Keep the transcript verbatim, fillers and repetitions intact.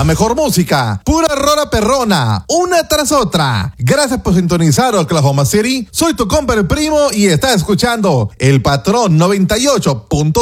La mejor música, pura rola perrona, una tras otra. Gracias por sintonizar Oklahoma City. Soy tu compa el primo y estás escuchando El Patrón noventa y ocho punto